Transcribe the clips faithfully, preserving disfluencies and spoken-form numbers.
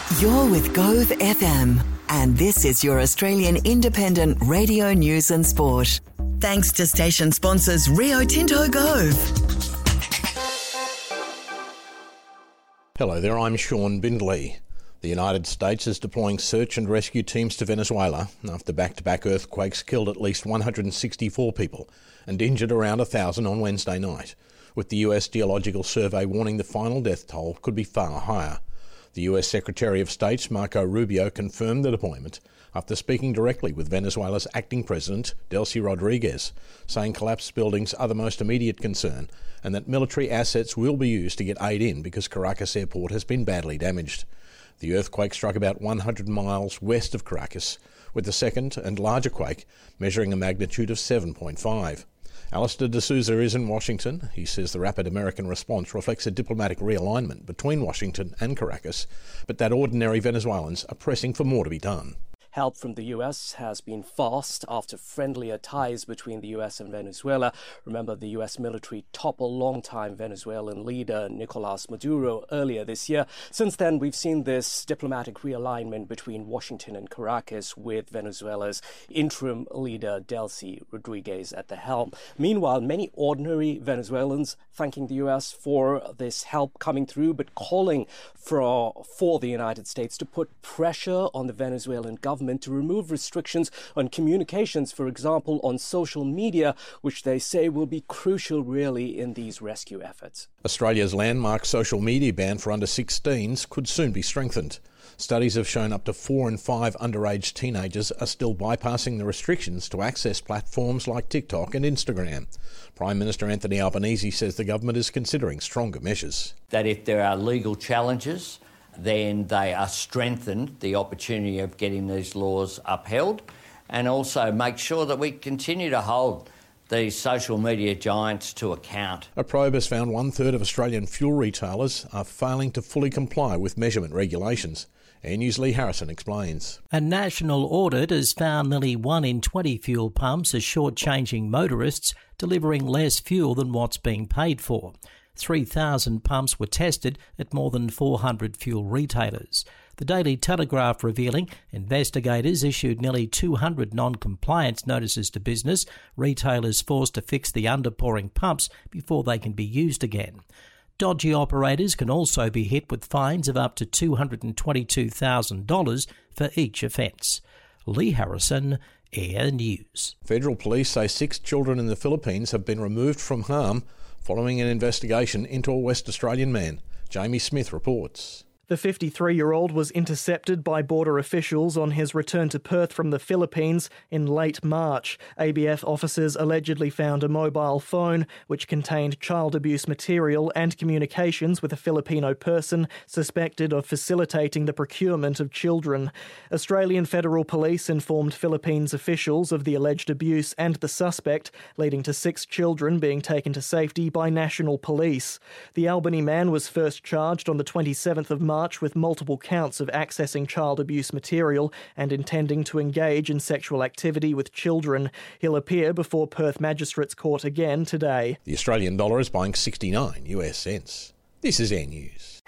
You're with Gove F M, and this is your Australian independent radio news and sport. Thanks to station sponsors Rio Tinto Gove. Hello there, I'm Sean Bindley. The United States is deploying search and rescue teams to Venezuela after back-to-back earthquakes killed at least one hundred sixty-four people and injured around one thousand on Wednesday night, with the U S Geological Survey warning the final death toll could be far higher. The U S Secretary of State, Marco Rubio, confirmed the deployment after speaking directly with Venezuela's acting president, Delcy Rodriguez, saying collapsed buildings are the most immediate concern and that military assets will be used to get aid in because Caracas Airport has been badly damaged. The earthquake struck about one hundred miles west of Caracas, with the second and larger quake measuring a magnitude of seven point five. Alistair de Souza is in Washington. He says the rapid American response reflects a diplomatic realignment between Washington and Caracas, but that ordinary Venezuelans are pressing for more to be done. Help from the U S has been fast after friendlier ties between the U S and Venezuela. Remember, the U S military toppled longtime Venezuelan leader Nicolas Maduro earlier this year. Since then, we've seen this diplomatic realignment between Washington and Caracas, with Venezuela's interim leader Delcy Rodriguez at the helm. Meanwhile, many ordinary Venezuelans thanking the U S for this help coming through, but calling for, for the United States to put pressure on the Venezuelan government to remove restrictions on communications, for example, on social media, which they say will be crucial really in these rescue efforts. Australia's landmark social media ban for under sixteens could soon be strengthened. Studies have shown up to four in five underage teenagers are still bypassing the restrictions to access platforms like TikTok and Instagram. Prime Minister Anthony Albanese says the government is considering stronger measures. That if there are legal challenges, then they are strengthened, the opportunity of getting these laws upheld, and also make sure that we continue to hold these social media giants to account. A probe has found one-third of Australian fuel retailers are failing to fully comply with measurement regulations. Air News' Lee Harrison explains. A national audit has found nearly one in twenty fuel pumps are shortchanging motorists, delivering less fuel than what's being paid for. three thousand pumps were tested at more than four hundred fuel retailers. The Daily Telegraph revealing investigators issued nearly two hundred non-compliance notices to business, retailers forced to fix the underpouring pumps before they can be used again. Dodgy operators can also be hit with fines of up to two hundred twenty-two thousand dollars for each offence. Lee Harrison, Air News. Federal police say six children in the Philippines have been removed from harm following an investigation into a West Australian man. Jamie Smith reports. The fifty-three-year-old was intercepted by border officials on his return to Perth from the Philippines in late March. A B F officers allegedly found a mobile phone which contained child abuse material and communications with a Filipino person suspected of facilitating the procurement of children. Australian Federal Police informed Philippines officials of the alleged abuse and the suspect, leading to six children being taken to safety by National Police. The Albany man was first charged on the twenty-seventh of March with multiple counts of accessing child abuse material and intending to engage in sexual activity with children. He'll appear before Perth Magistrates Court again today. The Australian dollar is buying sixty-nine US cents. This is Air News.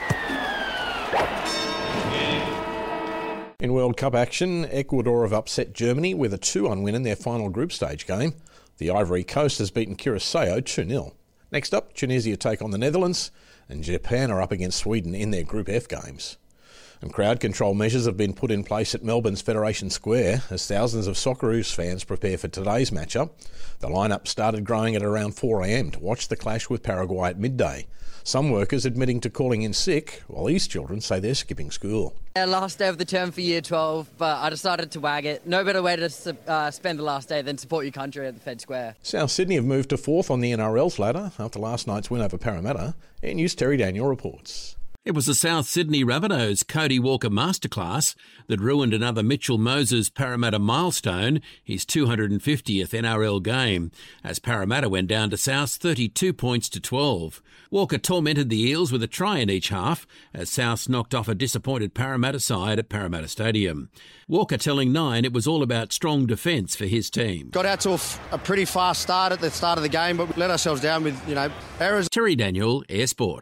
In World Cup action, Ecuador have upset Germany with a two one win in their final group stage game. The Ivory Coast has beaten Curaçao two nil. Next up, Tunisia take on the Netherlands, and Japan are up against Sweden in their Group F games. And crowd control measures have been put in place at Melbourne's Federation Square as thousands of Socceroos fans prepare for today's matchup. The lineup started growing at around four a m to watch the clash with Paraguay at midday. Some workers admitting to calling in sick, while these children say they're skipping school. Our last day of the term for year twelve, but I decided to wag it. No better way to uh, spend the last day than support your country at the Fed Square. South Sydney have moved to fourth on the N R L's ladder after last night's win over Parramatta. Air News' Terry Daniel reports. It was the South Sydney Rabbitohs' Cody Walker masterclass that ruined another Mitchell Moses Parramatta milestone, his two hundred fiftieth N R L game, as Parramatta went down to South's thirty-two points to twelve. Walker tormented the Eels with a try in each half as Souths knocked off a disappointed Parramatta side at Parramatta Stadium. Walker telling Nine it was all about strong defence for his team. Got out to a, a pretty fast start at the start of the game, but we let ourselves down with, you know, errors. Terry Daniel, Air Sport.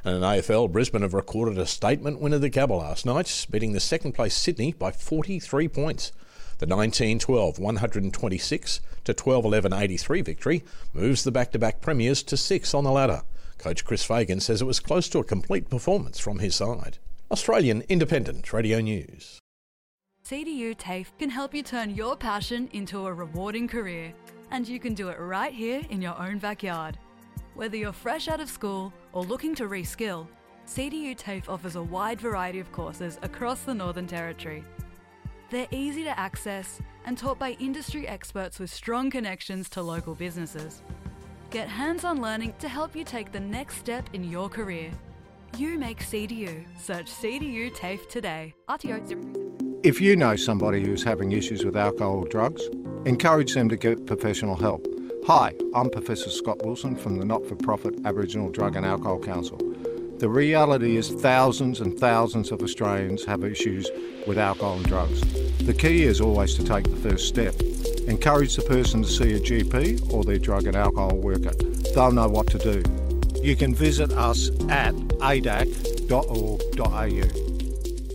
And in A F L, Brisbane have recorded a statement win of the Gabba last night, beating the second-place Sydney by forty-three points. The nineteen twelve one twenty-six to twelve eleven eighty-three victory moves the back-to-back premiers to six on the ladder. Coach Chris Fagan says it was close to a complete performance from his side. Australian Independent Radio News. C D U TAFE can help you turn your passion into a rewarding career, and you can do it right here in your own backyard. Whether you're fresh out of school or looking to reskill, C D U TAFE offers a wide variety of courses across the Northern Territory. They're easy to access and taught by industry experts with strong connections to local businesses. Get hands-on learning to help you take the next step in your career. You make C D U. Search C D U TAFE today. R T O zero. If you know somebody who's having issues with alcohol or drugs, encourage them to get professional help. Hi, I'm Professor Scott Wilson from the not-for-profit Aboriginal Drug and Alcohol Council. The reality is thousands and thousands of Australians have issues with alcohol and drugs. The key is always to take the first step. Encourage the person to see a G P or their drug and alcohol worker. They'll know what to do. You can visit us at a d a c dot org dot a u.